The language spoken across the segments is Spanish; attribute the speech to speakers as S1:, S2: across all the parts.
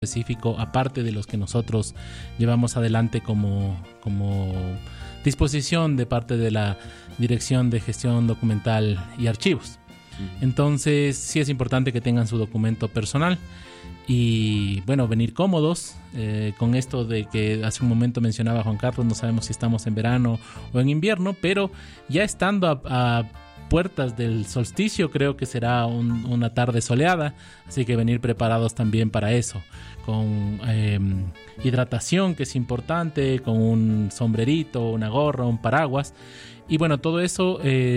S1: específico, aparte de los que nosotros llevamos adelante como disposición de parte de la Dirección de Gestión Documental y Archivos. Entonces, sí es importante que tengan su documento personal y, bueno, venir cómodos con esto de que hace un momento mencionaba Juan Carlos, no sabemos si estamos en verano o en invierno, pero ya estando a puertas del solsticio, creo que será una tarde soleada, así que venir preparados también para eso, con hidratación, que es importante, con un sombrerito, una gorra, un paraguas. Y bueno, todo eso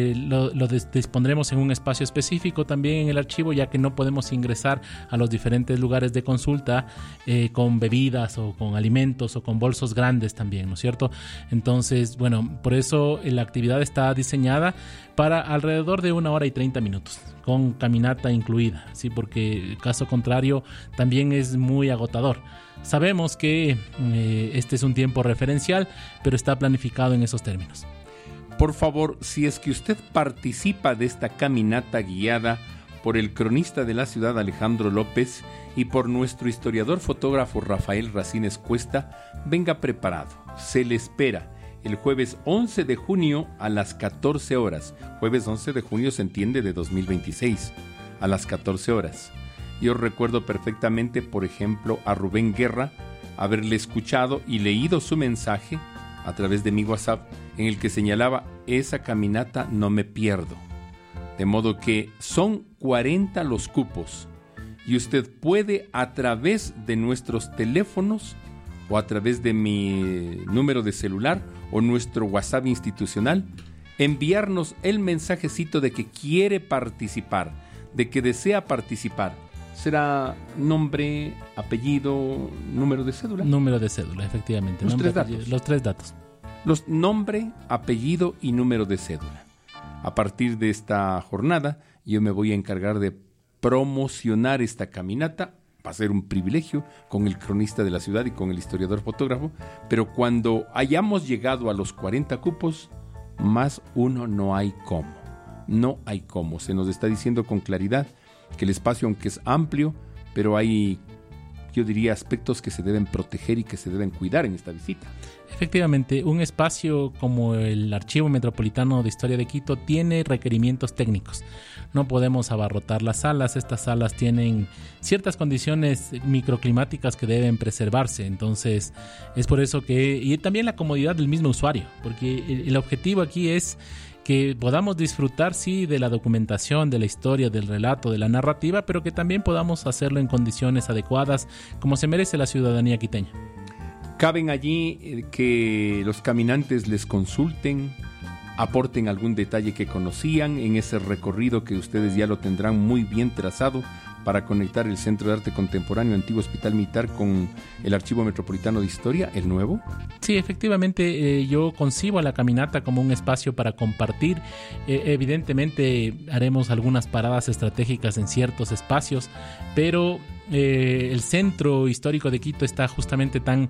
S1: lo dispondremos en un espacio específico también en el archivo, ya que no podemos ingresar a los diferentes lugares de consulta con bebidas o con alimentos o con bolsos grandes también, ¿no es cierto? Entonces, bueno, por eso la actividad está diseñada para alrededor de 1 hora y 30 minutos, con caminata incluida, ¿sí? Porque caso contrario también es muy agotador. Sabemos que este es un tiempo referencial, pero está planificado en esos términos.
S2: Por favor, si es que usted participa de esta caminata guiada por el cronista de la ciudad Alejandro López y por nuestro historiador fotógrafo Rafael Racines Cuesta, venga preparado. Se le espera el jueves 11 de junio a las 14 horas. Jueves 11 de junio se entiende de 2026, a las 14 horas. Yo recuerdo perfectamente, por ejemplo, a Rubén Guerra haberle escuchado y leído su mensaje a través de mi WhatsApp, en el que señalaba: esa caminata no me pierdo. De modo que son 40 los cupos y usted puede, a través de nuestros teléfonos o a través de mi número de celular o nuestro WhatsApp institucional, enviarnos el mensajecito de que quiere participar, de que desea participar. ¿Será nombre, apellido, número de cédula?
S1: Número de cédula, efectivamente.
S2: Los tres datos. Los nombre, apellido y número de cédula. A partir de esta jornada, yo me voy a encargar de promocionar esta caminata. Va a ser un privilegio con el cronista de la ciudad y con el historiador fotógrafo, pero cuando hayamos llegado a los 40 cupos, más uno no hay cómo. No hay cómo. Se nos está diciendo con claridad que el espacio, aunque es amplio, pero hay, yo diría, aspectos que se deben proteger y que se deben cuidar en esta visita.
S1: Efectivamente, un espacio como el Archivo Metropolitano de Historia de Quito tiene requerimientos técnicos. No podemos abarrotar las salas. Estas salas tienen ciertas condiciones microclimáticas que deben preservarse. Entonces, es por eso que... Y también la comodidad del mismo usuario, porque el objetivo aquí es que podamos disfrutar, sí, de la documentación, de la historia, del relato, de la narrativa, pero que también podamos hacerlo en condiciones adecuadas, como se merece la ciudadanía quiteña.
S2: Caben allí que los caminantes les consulten, aporten algún detalle que conocían en ese recorrido que ustedes ya lo tendrán muy bien trazado para conectar el Centro de Arte Contemporáneo Antiguo Hospital Militar con el Archivo Metropolitano de Historia, el nuevo.
S1: Sí, efectivamente, yo concibo a la caminata como un espacio para compartir. Evidentemente haremos algunas paradas estratégicas en ciertos espacios, pero el Centro Histórico de Quito está justamente tan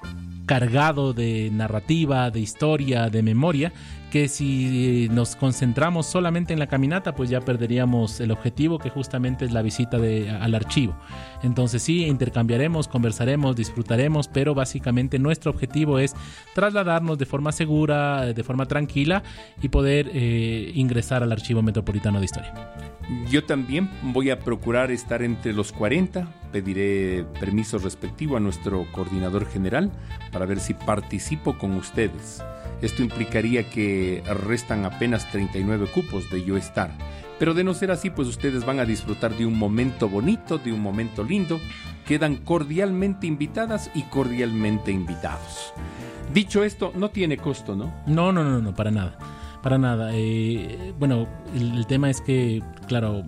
S1: cargado de narrativa, de historia, de memoria, que si nos concentramos solamente en la caminata, pues ya perderíamos el objetivo, que justamente es la visita al archivo. Entonces sí, intercambiaremos, conversaremos, disfrutaremos, pero básicamente nuestro objetivo es trasladarnos de forma segura, de forma tranquila y poder ingresar al Archivo Metropolitano de Historia.
S2: Yo también voy a procurar estar entre los 40, pediré permiso respectivo a nuestro coordinador general para ver si participo con ustedes. Esto implicaría que restan apenas 39 cupos de yo estar. Pero de no ser así, pues ustedes van a disfrutar de un momento bonito, de un momento lindo. Quedan cordialmente invitadas y cordialmente invitados. Dicho esto, no tiene costo, ¿no?
S1: No, para nada. Para nada. Bueno, el tema es que, claro,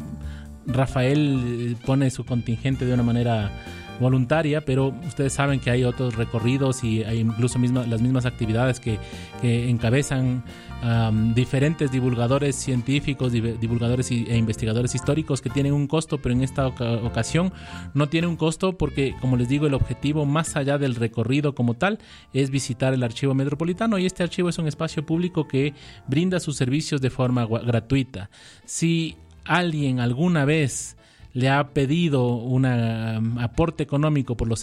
S1: Rafael pone su contingente de una manera voluntaria, pero ustedes saben que hay otros recorridos y hay incluso las mismas actividades que encabezan diferentes divulgadores científicos, divulgadores e investigadores históricos que tienen un costo, pero en esta ocasión no tiene un costo porque, como les digo, el objetivo más allá del recorrido como tal es visitar el Archivo Metropolitano, y este archivo es un espacio público que brinda sus servicios de forma gratuita. Si alguien alguna vez le ha pedido un aporte económico por los